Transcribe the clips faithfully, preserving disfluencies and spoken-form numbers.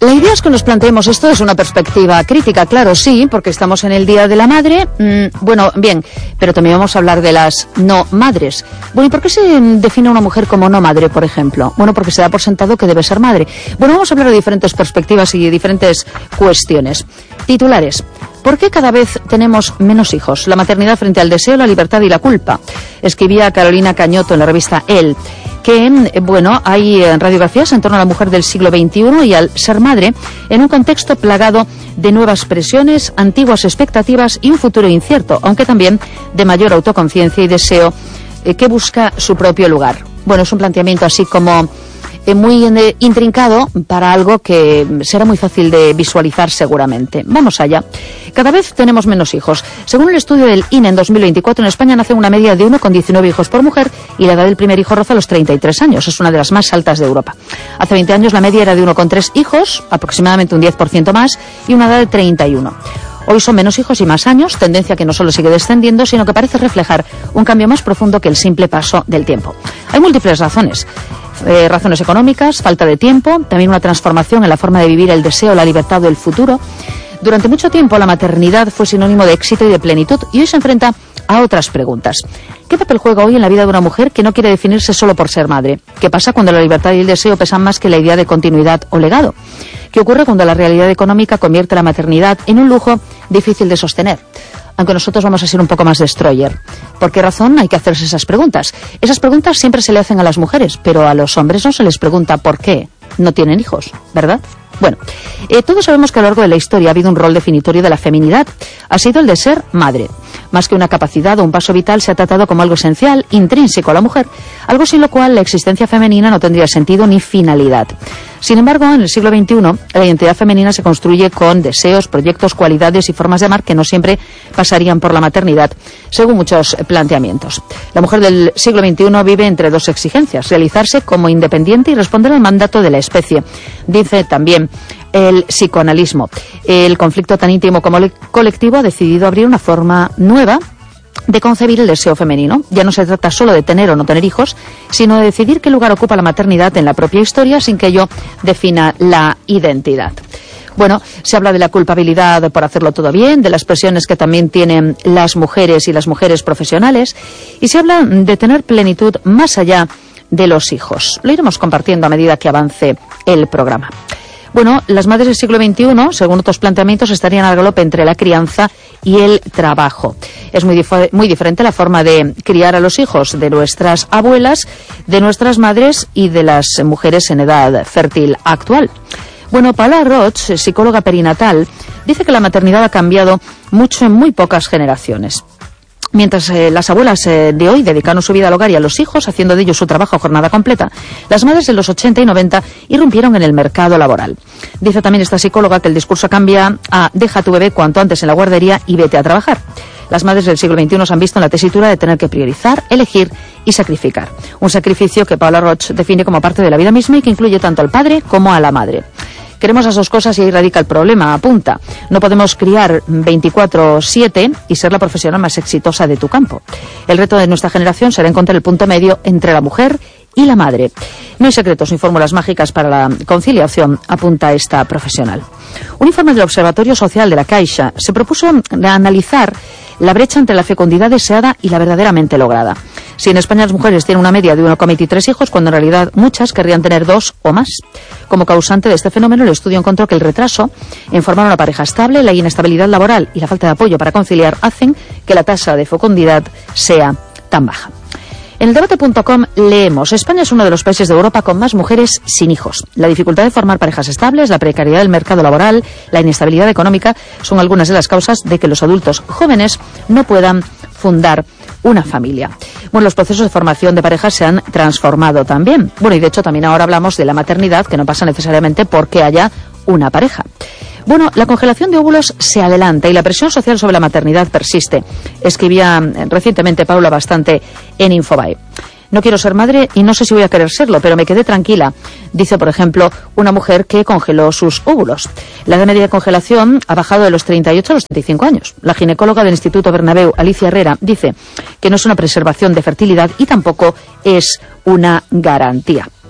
La idea es que nos planteemos esto desde una perspectiva crítica, claro, sí, porque estamos en el Día de la Madre, mmm, bueno, bien, pero también vamos a hablar de las no madres. Bueno, ¿y por qué se define a una mujer como no madre, por ejemplo? Bueno, porque se da por sentado que debe ser madre. Bueno, vamos a hablar de diferentes perspectivas y diferentes cuestiones. Titulares. ¿Por qué cada vez tenemos menos hijos? La maternidad frente al deseo, la libertad y la culpa. Escribía Carolina Cañoto en la revista Elle, que, bueno, hay radiografías en torno a la mujer del siglo veintiuno y al ser madre en un contexto plagado de nuevas presiones, antiguas expectativas y un futuro incierto, aunque también de mayor autoconciencia y deseo eh, que busca su propio lugar. Bueno, es un planteamiento así como eh, muy eh, intrincado para algo que será muy fácil de visualizar seguramente. Vamos allá. Cada vez tenemos menos hijos. Según el estudio del I N E en dos mil veinticuatro, en España nace una media de uno coma diecinueve hijos por mujer y la edad del primer hijo roza los treinta y tres años. Es una de las más altas de Europa. Hace veinte años la media era de uno coma tres hijos, aproximadamente un diez por ciento más, y una edad de treinta y uno. Hoy son menos hijos y más años, tendencia que no solo sigue descendiendo, sino que parece reflejar un cambio más profundo que el simple paso del tiempo. Hay múltiples razones. Eh, razones económicas, falta de tiempo, también una transformación en la forma de vivir el deseo, la libertad o el futuro. Durante mucho tiempo la maternidad fue sinónimo de éxito y de plenitud y hoy se enfrenta a otras preguntas. ¿Qué papel juega hoy en la vida de una mujer que no quiere definirse solo por ser madre? ¿Qué pasa cuando la libertad y el deseo pesan más que la idea de continuidad o legado? ¿Qué ocurre cuando la realidad económica convierte la maternidad en un lujo difícil de sostener? Aunque nosotros vamos a ser un poco más destroyer. ¿Por qué razón hay que hacerse esas preguntas? Esas preguntas siempre se le hacen a las mujeres, pero a los hombres no se les pregunta por qué no tienen hijos, ¿verdad? Bueno, eh, todos sabemos que a lo largo de la historia ha habido un rol definitorio de la feminidad. Ha sido el de ser madre. Más que una capacidad o un paso vital, se ha tratado como algo esencial, intrínseco a la mujer, algo sin lo cual la existencia femenina no tendría sentido ni finalidad. Sin embargo, en el siglo veintiuno, la identidad femenina se construye con deseos, proyectos, cualidades y formas de amar que no siempre pasarían por la maternidad, según muchos planteamientos. La mujer del siglo veintiuno vive entre dos exigencias: realizarse como independiente y responder al mandato de la especie. Dice también el psicoanalismo. El conflicto tan íntimo como colectivo ha decidido abrir una forma nueva de concebir el deseo femenino. Ya no se trata solo de tener o no tener hijos, sino de decidir qué lugar ocupa la maternidad en la propia historia sin que ello defina la identidad. Bueno, se habla de la culpabilidad por hacerlo todo bien, de las presiones que también tienen las mujeres y las mujeres profesionales, y se habla de tener plenitud más allá de los hijos. Lo iremos compartiendo a medida que avance el programa. Bueno, las madres del siglo veintiuno, según otros planteamientos, estarían al galope entre la crianza y el trabajo. Es muy, dif- muy diferente la forma de criar a los hijos de nuestras abuelas, de nuestras madres y de las mujeres en edad fértil actual. Bueno, Paula Roch, psicóloga perinatal, dice que la maternidad ha cambiado mucho en muy pocas generaciones. Mientras eh, las abuelas eh, de hoy dedicaron su vida al hogar y a los hijos, haciendo de ellos su trabajo a jornada completa, las madres de los ochenta y noventa irrumpieron en el mercado laboral. Dice también esta psicóloga que el discurso cambia a deja a tu bebé cuanto antes en la guardería y vete a trabajar. Las madres del siglo veintiuno se han visto en la tesitura de tener que priorizar, elegir y sacrificar. Un sacrificio que Paula Roch define como parte de la vida misma y que incluye tanto al padre como a la madre. Queremos las dos cosas y ahí radica el problema, apunta. No podemos criar veinticuatro siete y ser la profesional más exitosa de tu campo. El reto de nuestra generación será encontrar el punto medio entre la mujer y la madre. No hay secretos ni fórmulas mágicas para la conciliación, apunta esta profesional. Un informe del Observatorio Social de la Caixa se propuso analizar la brecha entre la fecundidad deseada y la verdaderamente lograda. Si en España las mujeres tienen una media de uno coma veintitrés hijos, cuando en realidad muchas querrían tener dos o más. Como causante de este fenómeno, el estudio encontró que el retraso en formar una pareja estable, la inestabilidad laboral y la falta de apoyo para conciliar hacen que la tasa de fecundidad sea tan baja. En el debate punto com leemos: España es uno de los países de Europa con más mujeres sin hijos. La dificultad de formar parejas estables, la precariedad del mercado laboral, la inestabilidad económica son algunas de las causas de que los adultos jóvenes no puedan fundar una familia. Bueno, los procesos de formación de parejas se han transformado también. Bueno, y de hecho también ahora hablamos de la maternidad, que no pasa necesariamente porque haya una pareja. Bueno, la congelación de óvulos se adelanta y la presión social sobre la maternidad persiste. Escribía recientemente Paula bastante en Infobae. No quiero ser madre y no sé si voy a querer serlo, pero me quedé tranquila, dice, por ejemplo, una mujer que congeló sus óvulos. La edad media de congelación ha bajado de los treinta y ocho a los treinta y cinco años. La ginecóloga del Instituto Bernabéu, Alicia Herrera, dice que no es una preservación de fertilidad y tampoco es una garantía.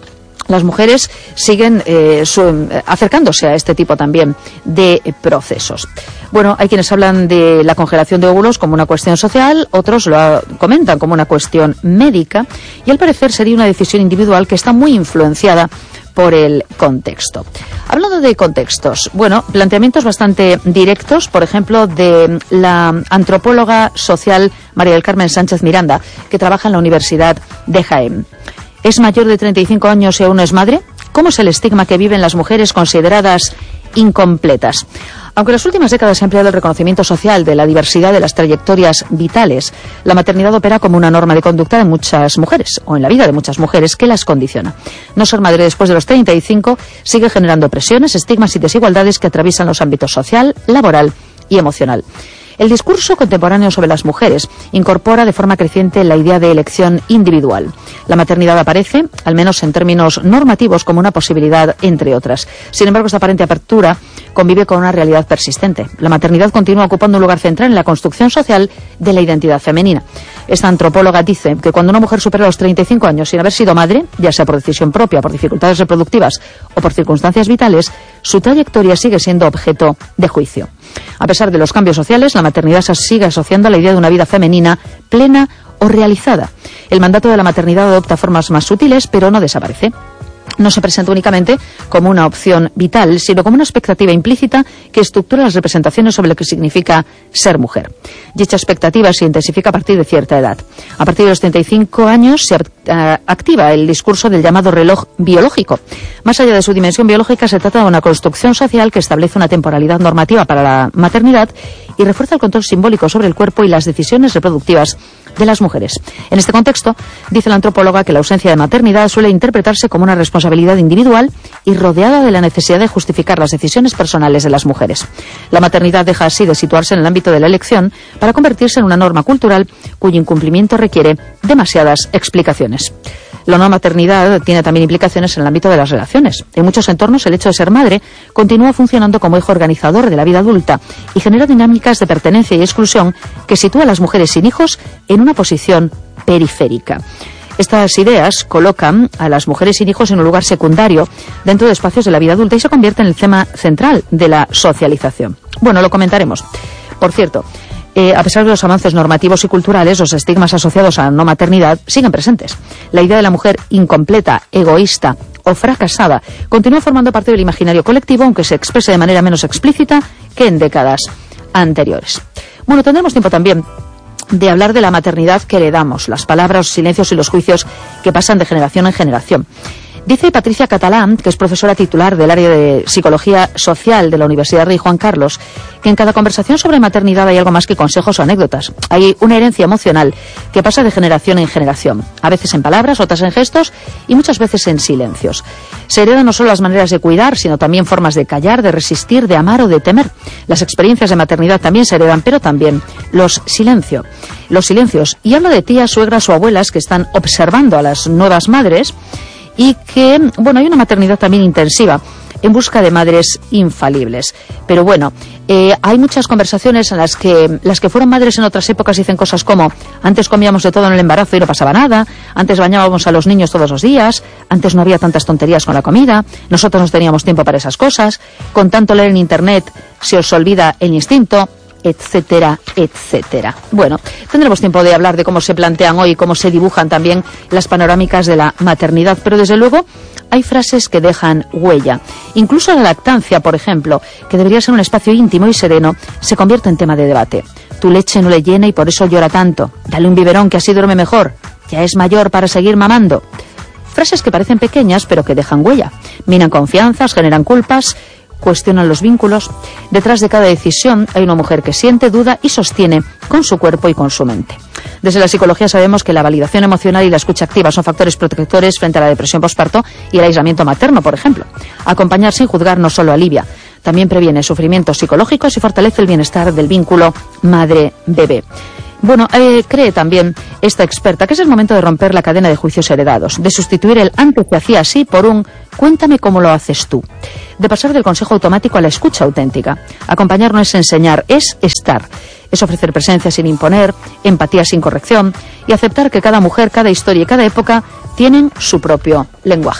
las mujeres siguen eh, su, acercándose a este tipo también de eh, procesos. Bueno, hay quienes hablan de la congelación de óvulos como una cuestión social, otros lo comentan como una cuestión médica, y al parecer sería una decisión individual que está muy influenciada por el contexto. Hablando de contextos, bueno, planteamientos bastante directos, por ejemplo, de la antropóloga social María del Carmen Sánchez Miranda, que trabaja en la Universidad de Jaén. ¿Es mayor de treinta y cinco años y aún no es madre? ¿Cómo es el estigma que viven las mujeres consideradas incompletas? Aunque en las últimas décadas se ha empleado el reconocimiento social de la diversidad de las trayectorias vitales, la maternidad opera como una norma de conducta de muchas mujeres, o en la vida de muchas mujeres, que las condiciona. No ser madre después de los treinta y cinco sigue generando presiones, estigmas y desigualdades que atraviesan los ámbitos social, laboral y emocional. El discurso contemporáneo sobre las mujeres incorpora de forma creciente la idea de elección individual. La maternidad aparece, al menos en términos normativos, como una posibilidad, entre otras. Sin embargo, esta aparente apertura convive con una realidad persistente. La maternidad continúa ocupando un lugar central en la construcción social de la identidad femenina. Esta antropóloga dice que cuando una mujer supera los treinta y cinco años sin haber sido madre, ya sea por decisión propia, por dificultades reproductivas o por circunstancias vitales, su trayectoria sigue siendo objeto de juicio. A pesar de los cambios sociales, la maternidad se sigue asociando a la idea de una vida femenina plena o realizada. El mandato de la maternidad adopta formas más sutiles, pero no desaparece. No se presenta únicamente como una opción vital, sino como una expectativa implícita que estructura las representaciones sobre lo que significa ser mujer. Dicha expectativa se intensifica a partir de cierta edad. A partir de los treinta y cinco años se activa el discurso del llamado reloj biológico. Más allá de su dimensión biológica, se trata de una construcción social que establece una temporalidad normativa para la maternidad y refuerza el control simbólico sobre el cuerpo y las decisiones reproductivas de las mujeres. En este contexto, dice la antropóloga que la ausencia de maternidad suele interpretarse como una responsabilidad individual y rodeada de la necesidad de justificar las decisiones personales de las mujeres. La maternidad deja así de situarse en el ámbito de la elección para convertirse en una norma cultural cuyo incumplimiento requiere demasiadas explicaciones. La no maternidad tiene también implicaciones en el ámbito de las relaciones. En muchos entornos, el hecho de ser madre continúa funcionando como eje organizador de la vida adulta y genera dinámicas de pertenencia y exclusión que sitúa a las mujeres sin hijos en una posición periférica. Estas ideas colocan a las mujeres sin hijos en un lugar secundario dentro de espacios de la vida adulta y se convierte en el tema central de la socialización. Bueno, lo comentaremos. Por cierto, Eh, a pesar de los avances normativos y culturales, los estigmas asociados a la no maternidad siguen presentes. La idea de la mujer incompleta, egoísta o fracasada continúa formando parte del imaginario colectivo, aunque se exprese de manera menos explícita que en décadas anteriores. Bueno, tendremos tiempo también de hablar de la maternidad que heredamos, las palabras, los silencios y los juicios que pasan de generación en generación. Dice Patricia Catalán, que es profesora titular del área de Psicología Social de la Universidad Rey Juan Carlos, que en cada conversación sobre maternidad hay algo más que consejos o anécdotas. Hay una herencia emocional que pasa de generación en generación, a veces en palabras, otras en gestos y muchas veces en silencios. Se heredan no solo las maneras de cuidar, sino también formas de callar, de resistir, de amar o de temer. Las experiencias de maternidad también se heredan, pero también los silencios. Los silencios. Y hablo de tías, suegras o abuelas que están observando a las nuevas madres y que, bueno, hay una maternidad también intensiva en busca de madres infalibles. Pero bueno, eh, hay muchas conversaciones en las que las que fueron madres en otras épocas dicen cosas como: antes comíamos de todo en el embarazo y no pasaba nada, antes bañábamos a los niños todos los días, antes no había tantas tonterías con la comida, nosotros no teníamos tiempo para esas cosas, con tanto leer en internet se os olvida el instinto, etcétera, etcétera. Bueno, tendremos tiempo de hablar de cómo se plantean hoy, cómo se dibujan también las panorámicas de la maternidad, pero desde luego hay frases que dejan huella. Incluso la lactancia, por ejemplo, que debería ser un espacio íntimo y sereno, se convierte en tema de debate. Tu leche no le llena y por eso llora tanto. Dale un biberón que así duerme mejor. Ya es mayor para seguir mamando. Frases que parecen pequeñas pero que dejan huella. Minan confianzas, generan culpas, cuestionan los vínculos. Detrás de cada decisión hay una mujer que siente, duda y sostiene con su cuerpo y con su mente. Desde la psicología sabemos que la validación emocional y la escucha activa son factores protectores frente a la depresión posparto y el aislamiento materno, por ejemplo. Acompañar sin juzgar no solo alivia, también previene sufrimientos psicológicos y fortalece el bienestar del vínculo madre-bebé. Bueno, eh, cree también esta experta que es el momento de romper la cadena de juicios heredados, de sustituir el antes se hacía así por un cuéntame cómo lo haces tú, de pasar del consejo automático a la escucha auténtica. Acompañar no es enseñar, es estar, es ofrecer presencia sin imponer, empatía sin corrección y aceptar que cada mujer, cada historia y cada época tienen su propio lenguaje.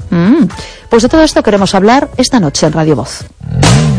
Mm. Pues de todo esto queremos hablar esta noche en Radio Voz.